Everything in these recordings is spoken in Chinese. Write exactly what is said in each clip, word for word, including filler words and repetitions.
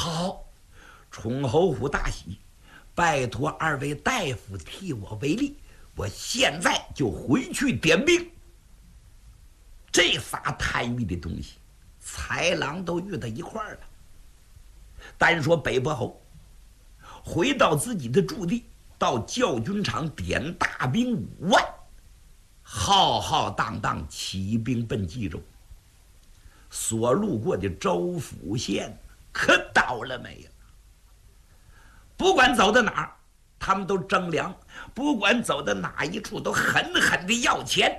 好，崇侯虎大喜，拜托二位大夫替我为例，我现在就回去点兵。这仨贪欲的东西，豺狼都遇到一块儿了。单说北伯侯回到自己的驻地，到教军场点大兵五万，浩浩荡荡起兵奔冀州。所路过的州府县可倒了霉了，不管走到哪儿，他们都征粮；不管走到哪一处，都狠狠地要钱。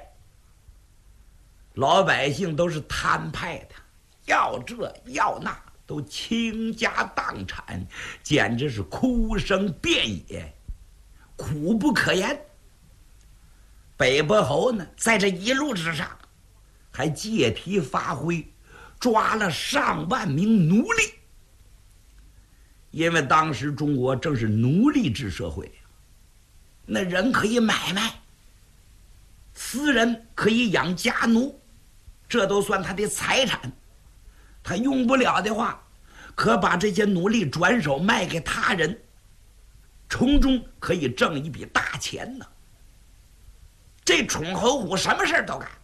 老百姓都是摊派的，要这要那，都倾家荡产，简直是哭声遍野，苦不可言。北伯侯呢，在这一路之上，还借题发挥，抓了上万名奴隶。因为当时中国正是奴隶制社会，那人可以买卖，私人可以养家奴，这都算他的财产。他用不了的话，可把这些奴隶转手卖给他人，从中可以挣一笔大钱呢。这崇侯虎什么事都干。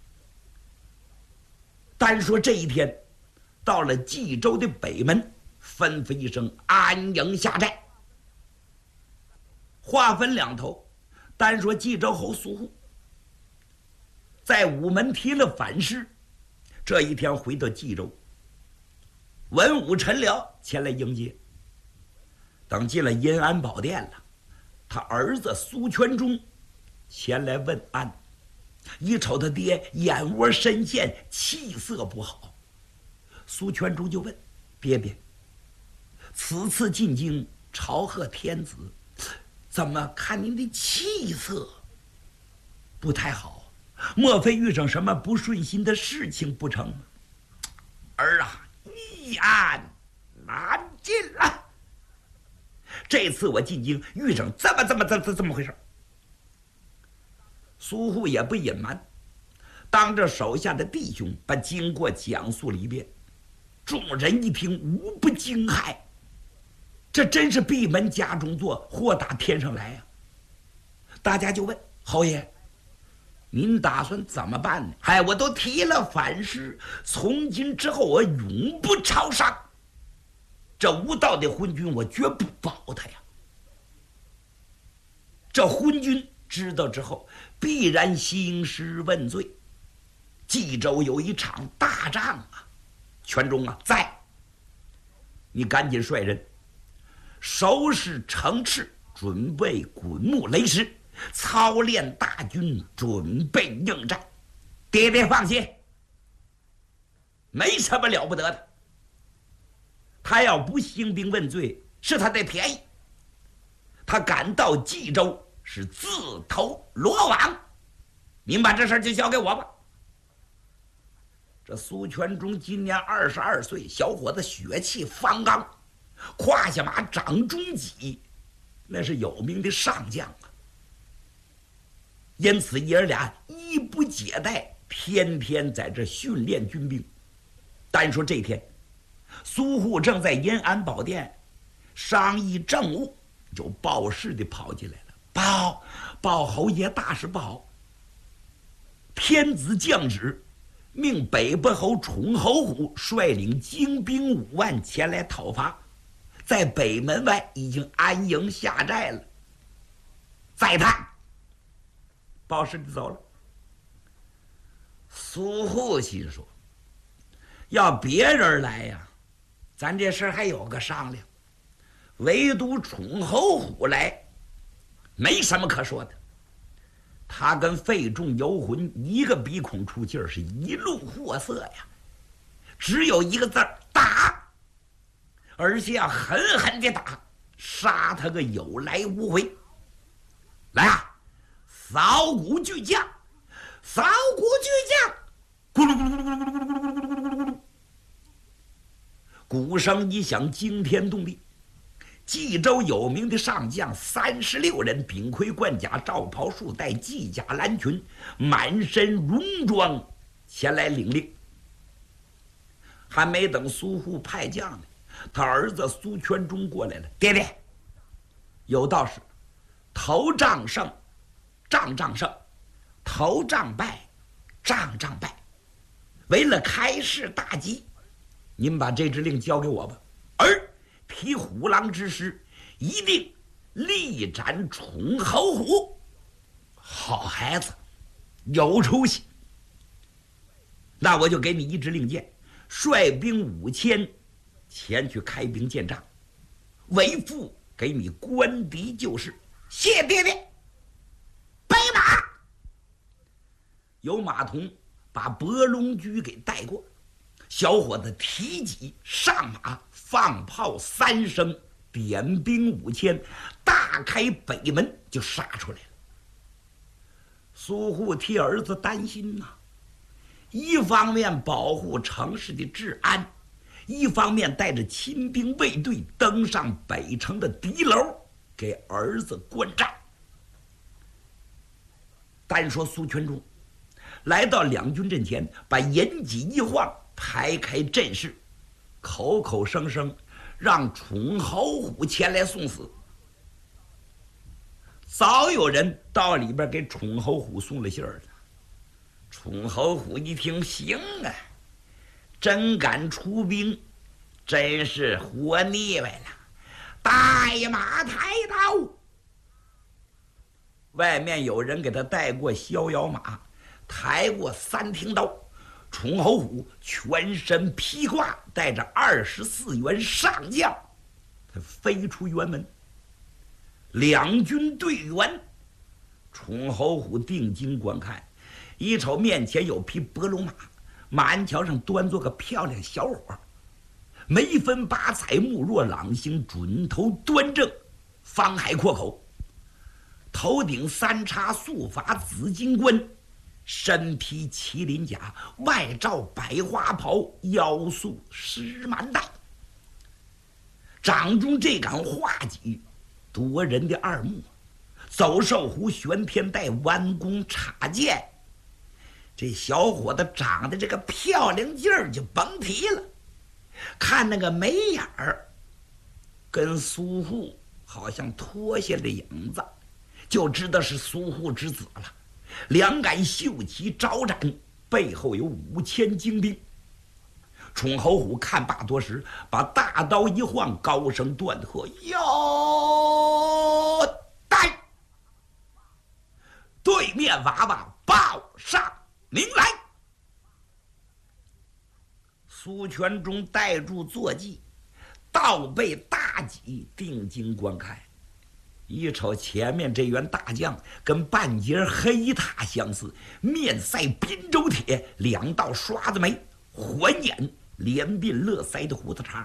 单说这一天，到了冀州的北门，吩咐一声安营下寨。话分两头，单说冀州侯苏护在午门提了反诗，这一天回到冀州，文武臣僚前来迎接。等进了阴安宝殿了，他儿子苏全忠前来问安，一瞅他爹眼窝深陷，气色不好。苏全忠就问爹爹，此次进京朝贺天子，怎么看您的气色不太好？莫非遇上什么不顺心的事情不成吗？儿啊，一安难尽了。这次我进京遇上这么这么这这这么回事。苏护也不隐瞒，当着手下的弟兄把经过讲述了一遍。众人一听，无不惊骇，这真是闭门家中坐，祸打天上来呀、啊！大家就问侯爷，您打算怎么办呢？哎，我都提了反诗，从今之后我永不朝商。这无道的昏君，我绝不保他呀！这昏君知道之后，必然兴师问罪。冀州有一场大仗啊！全忠啊，在，你赶紧率人收拾城池，准备滚木雷石，操练大军，准备应战。爹爹放心，没什么了不得的。他要不兴兵问罪，是他的便宜。他赶到冀州是自投罗网。您把这事儿就交给我吧。这苏全忠今年二十二岁，小伙子血气方刚，胯下马长中戟，那是有名的上将啊。因此爷儿俩衣不解带，天天在这训练军兵。单说这天，苏护正在阴安宝殿商议政务，有报事的跑进来了，报报侯爷大事不好，天子降旨，命北伯侯崇侯虎率领精兵五万前来讨伐，在北门外已经安营下寨了。再探，报事的走了。苏护心说，要别人来呀，咱这事儿还有个商量，唯独崇侯虎来，没什么可说的。他跟费仲游魂一个鼻孔出气儿，是一路货色呀，只有一个字儿打，而且要狠狠地打，杀他个有来无回。来啊，扫鼓巨将，扫鼓巨将，咕噜咕噜咕噜咕噜咕噜咕噜咕噜咕噜咕噜，鼓声一响，惊天动地。冀州有名的上将三十六人，顶盔贯甲，罩袍束带，系甲蓝裙，满身戎装前来领令。还没等苏护派将呢， 他儿子苏全忠过来了。爹爹，有道是，头仗胜，仗仗胜，头仗败，仗仗败。为了开市大吉，您把这支令交给我吧。而提虎狼之师，一定力斩崇侯虎。好孩子，有出息。那我就给你一支令箭，率兵五千前去开兵见仗，为父给你官敌救市。谢爹爹。备马。有马童把伯龙驹给带过，小伙子提戟上马，放炮三声，点兵五千，大开北门就杀出来了。苏护替儿子担心呐、啊，一方面保护城市的治安，一方面带着亲兵卫队登上北城的敌楼，给儿子观战。单说苏全忠来到两军阵前，把严戟一晃，排开阵势，口口声声让崇侯虎前来送死。早有人到里边给崇侯虎送了信儿了。崇侯虎一听，行啊，真敢出兵，真是活腻歪了，带马抬刀。外面有人给他带过逍遥马，抬过三挺刀。崇侯虎全身披挂，带着二十四员上将，他飞出辕门。两军对员，崇侯虎定睛观看，一瞅面前有匹伯龙马，马桥上端坐个漂亮小伙，眉分八彩，目若朗星，准头端正，方海阔口，头顶三叉素发紫金冠，身披麒麟甲，外罩百花袍，腰束狮蛮带。掌中这杆画戟夺人的二目，走兽弧玄天带，弯弓插箭。这小伙子长得这个漂亮劲儿就甭提了，看那个眉眼儿，跟苏护好像脱下了影子，就知道是苏护之子了。两杆秀旗招展，背后有五千精兵。崇侯虎看罢多时，把大刀一晃，高声断喝：“哟！带！”对面娃娃报上名来。苏全忠带住坐骑，倒背大戟，定睛观看。一瞅前面这员大将，跟半截黑塔相似，面赛滨州铁，两道刷子眉，环眼，连鬓乐腮的胡子茬。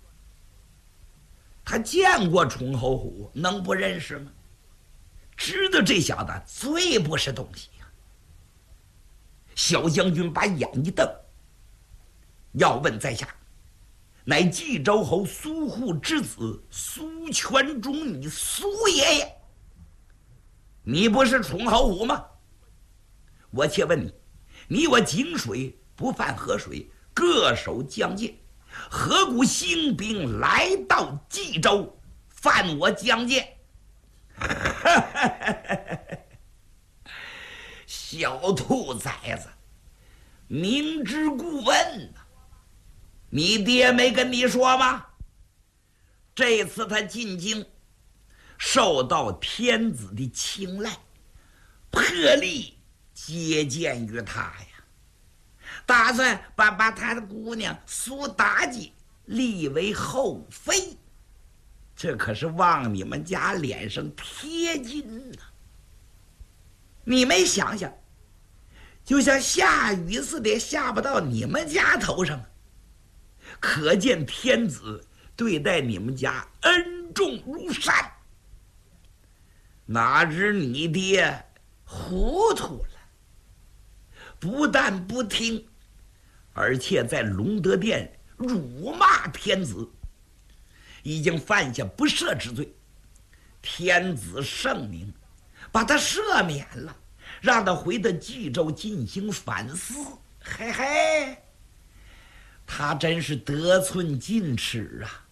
他见过崇侯虎，能不认识吗？知道这小子最不是东西呀、啊。小将军把眼一瞪，要问在下，乃冀州侯苏护之子苏全忠，你苏爷爷。你不是崇侯虎吗？我且问你，你我井水不犯河水，各守疆界，何故兴兵来到冀州，犯我疆界？小兔崽子，明知故问呐！你爹没跟你说吗？这次他进京，受到天子的青睐，破例接见于他呀，打算把把他的姑娘苏妲己立为后妃，这可是往你们家脸上贴金呐！你没想想，就像下雨似的下不到你们家头上，可见天子对待你们家恩重如山。哪知你爹糊涂了，不但不听，而且在隆德殿辱骂天子，已经犯下不赦之罪。天子圣明，把他赦免了，让他回到冀州进行反思。嘿嘿， 他真是得寸进尺啊！